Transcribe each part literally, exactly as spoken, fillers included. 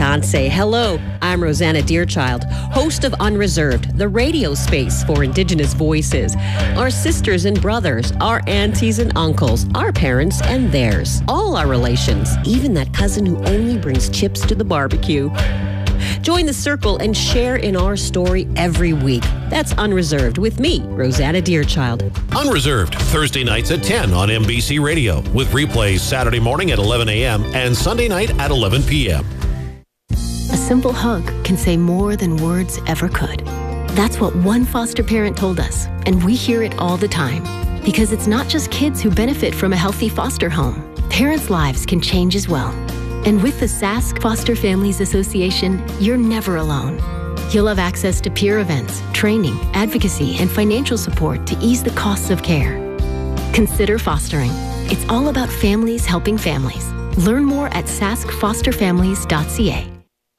can't say hello. I'm Rosanna Deerchild, host of Unreserved, the radio space for Indigenous voices. Our sisters and brothers, our aunties and uncles, our parents and theirs. All our relations, even that cousin who only brings chips to the barbecue. Join the circle and share in our story every week. That's Unreserved with me, Rosanna Deerchild. Unreserved, Thursday nights at ten on M B C Radio, with replays Saturday morning at eleven a.m. and Sunday night at eleven p.m. A simple hug can say more than words ever could. That's what one foster parent told us, and we hear it all the time. Because it's not just kids who benefit from a healthy foster home. Parents' lives can change as well. And with the Sask Foster Families Association, you're never alone. You'll have access to peer events, training, advocacy, and financial support to ease the costs of care. Consider fostering. It's all about families helping families. Learn more at sask foster families dot c a.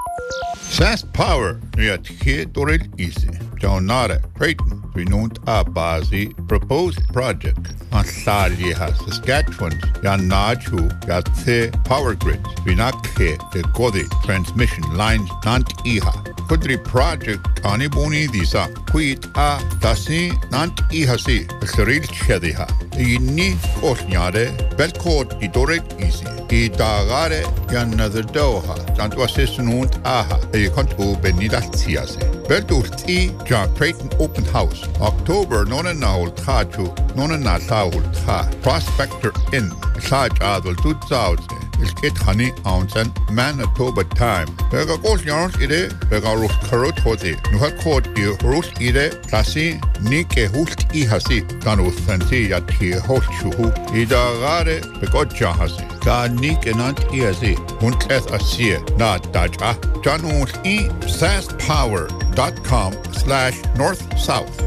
Sask Power at Dorel Easy. Jaunara Creighton, renowned Abazi proposed project on Saliha, Saskatchewan, Yanaju, Yatse Power Grid, Vinakhe, the Godi transmission lines, Nant Iha. Kudri project Anibuni Disa, Quit A Dasi, Nant Ihasi, Seril Chediha. Ini Osnyare, Belcourt, Idoret Easy. Idagare, Yanather Doha, Jantwasis Nunt Aha, a contu Benidatiase. Beldusti, John Creighton Open House, October Nona Naul Taju, Nona Nasaul Ta, Prospector Inn, Saj Adol Tutzauze, is Kit Honey Ounce, Manitoba Time. Vega Gos Yarns Ide, Vega Rus Karot Hoti, Nuha Court, you Rus Ide, Tasi, Nike Hust Ihasi, Danus Santi Yati Hoshu, Ida Gare, Begoja Hasi, God Nike Nant Iasi, Muntes Asia, Not Daja, Janus E, saskpower.com slash north-south.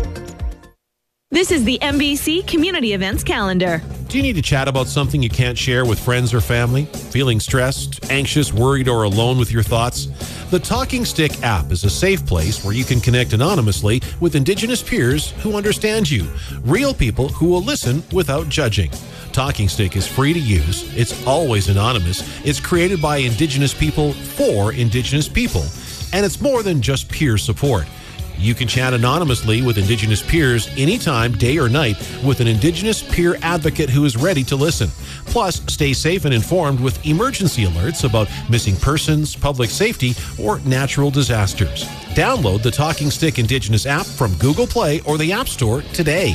This is the M B C Community Events Calendar. Do you need to chat about something you can't share with friends or family? Feeling stressed, anxious, worried, or alone with your thoughts? The Talking Stick app is a safe place where you can connect anonymously with Indigenous peers who understand you. Real people who will listen without judging. Talking Stick is free to use. It's always anonymous. It's created by Indigenous people for Indigenous people. And it's more than just peer support. You can chat anonymously with Indigenous peers anytime, day or night, with an Indigenous peer advocate who is ready to listen. Plus, stay safe and informed with emergency alerts about missing persons, public safety, or natural disasters. Download the Talking Stick Indigenous app from Google Play or the App Store today.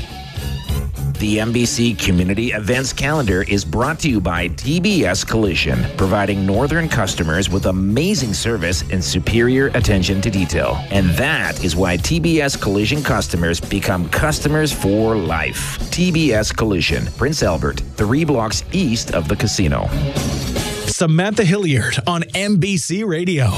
The M B C Community Events Calendar is brought to you by T B S Collision, providing northern customers with amazing service and superior attention to detail. And that is why T B S Collision customers become customers for life. T B S Collision, Prince Albert, three blocks east of the casino. Samantha Hilliard on M B C Radio.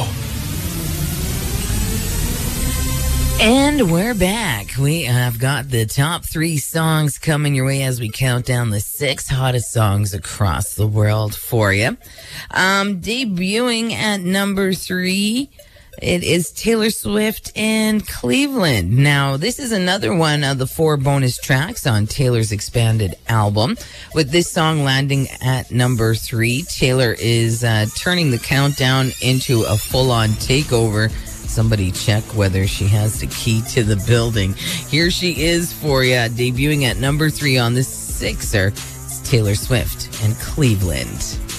And we're back. We have got the top three songs coming your way as we count down the six hottest songs across the world for you. Um, debuting at number three, it is Taylor Swift and Cleveland. Now, this is another one of the four bonus tracks on Taylor's expanded album. With this song landing at number three, Taylor is uh, turning the countdown into a full-on takeover. Somebody check whether she has the key to the building. Here she is for you, debuting at number three on the Sixer. It's Taylor Swift and Cleveland.